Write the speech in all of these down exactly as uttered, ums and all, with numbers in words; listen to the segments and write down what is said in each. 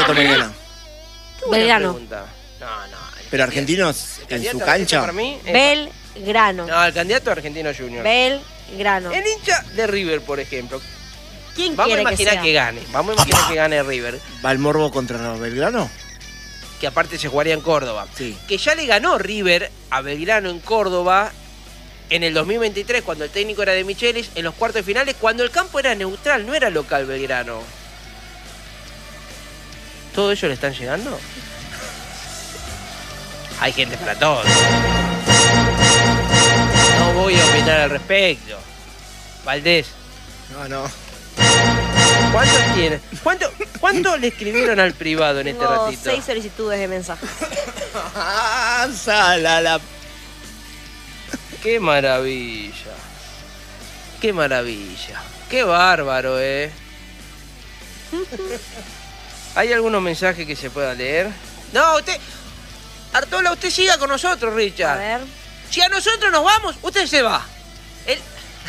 candidato Belgrano? Belgrano. No, no. Pero argentinos en su cancha. Para mí es... Belgrano. No, el candidato argentino Junior. Belgrano. El hincha de River, por ejemplo. ¿Quién Vamos a quiere imaginar que, que, sea? gane. Vamos a imaginar Papá. que gane River. ¿Va el Morbo contra Belgrano? Que aparte se jugaría en Córdoba. Sí. Que ya le ganó River a Belgrano en Córdoba en el dos mil veintitrés, cuando el técnico era de Michelis, en los cuartos de finales, cuando el campo era neutral, no era local Belgrano. ¿Todo ello le están llegando? Hay gente para todo. No voy a opinar al respecto. Valdés. No, no. ¿Cuántos tiene? ¿Cuánto, ¿Cuánto le escribieron al privado en este Tengo ratito? seis solicitudes de mensaje. Sala la... ¡Qué maravilla! ¡Qué maravilla! ¡Qué bárbaro, eh! ¿Hay algunos mensajes que se pueda leer? No, usted... Artola, usted siga con nosotros, Richard. A ver. Si a nosotros nos vamos, usted se va. El...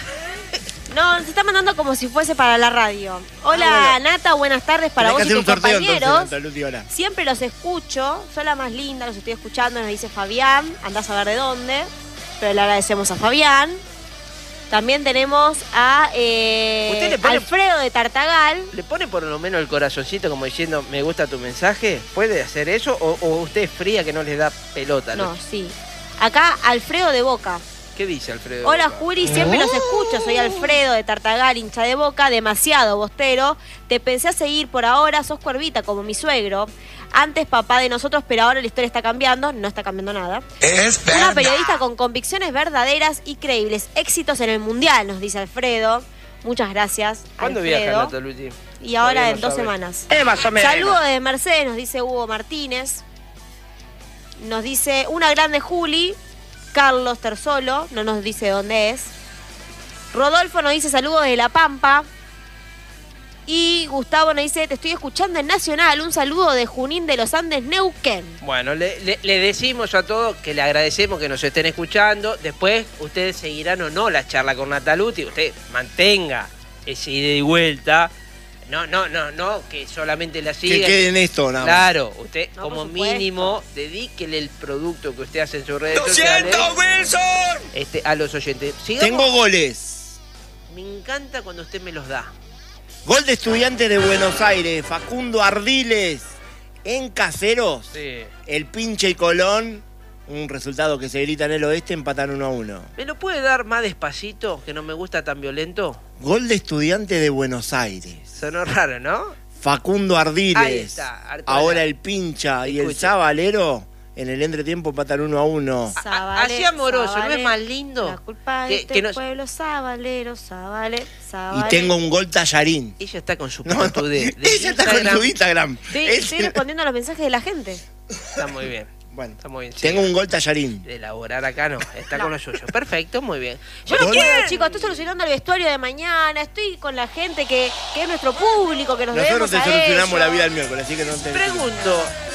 No, se está mandando como si fuese para la radio. Hola, Ah, bueno. Nata, buenas tardes para Tenés vos que y hacer tus un sorteo entonces, compañeros. Andalucía, hola. Siempre los escucho, soy la más linda, los estoy escuchando, nos dice Fabián, andás a ver de dónde, pero le agradecemos a Fabián. También tenemos a eh, ¿Usted le pone- Alfredo de Tartagal. ¿Le pone por lo menos el corazoncito como diciendo me gusta tu mensaje? ¿Puede hacer eso? ¿O, o usted es fría que no les da pelota? No, sí. Acá Alfredo de Boca. ¿Qué dice Alfredo? Hola Boca? Juli, siempre los escucho, soy Alfredo de Tartagal, hincha de Boca, demasiado bostero. Te pensé a seguir por ahora, sos cuervita como mi suegro. Antes papá de nosotros, pero ahora la historia está cambiando, no está cambiando nada. Es Una verdad. periodista con convicciones verdaderas y creíbles. Éxitos en el Mundial, nos dice Alfredo. Muchas gracias, ¿Cuándo Alfredo. viaja Nata Luti? Y ahora Todavía en no dos sabe. semanas. Eh, más o menos. Saludos desde Mercedes, nos dice Hugo Martínez. Nos dice una grande Juli. Carlos Terzolo, no nos dice dónde es. Rodolfo nos dice saludos de La Pampa. Y Gustavo nos dice, te estoy escuchando en Nacional. Un saludo de Junín de los Andes, Neuquén. Bueno, le, le- le decimos a todos que le agradecemos que nos estén escuchando. Después, ustedes seguirán o no la charla con Nataluti. Usted mantenga ese ida y vuelta. No, no, no, no, que solamente la Que siga. quede en esto, nada más. Claro, usted No, como por supuesto. mínimo dedíquele el producto que usted hace en sus redes ¡Lo sociales siento, Wilson! este, a los oyentes. Sigamos. Tengo goles. Me encanta cuando usted me los da. Gol de Estudiantes de Buenos Aires, Facundo Ardiles. En Caseros, Sí. el Pinche y Colón, un resultado que se grita en el oeste, empatan uno a uno. ¿Me lo puede dar más despacito, que no me gusta tan violento? Gol de Estudiantes de Buenos Aires, Sonó raro, ¿no? Facundo Ardiles. Ahí está, Artola. Ahora el Pincha y el Escuche. Zabalero en el entretiempo empatan uno a uno. A- Zabale, así amoroso, ¿no Zabale, es más lindo? La culpa Que- es que del nos- pueblo sabalero, Zabale, Zabale. Y tengo un gol tallarín. Ella está con su No, no, pelotudez de ella está con Instagram. su Instagram. Estoy, Es- estoy respondiendo a los mensajes de la gente. Está muy bien, Bueno, está muy bien. Sí. tengo un gol tallarín. De elaborar acá no, está No. con lo suyo. Perfecto, muy bien. Yo no Gol- quiero, chicos, estoy solucionando el vestuario de mañana, estoy con la gente que, que es nuestro público, que nos Nosotros debemos te a solucionamos ellos. la vida el miércoles, así que no te... Pregunto,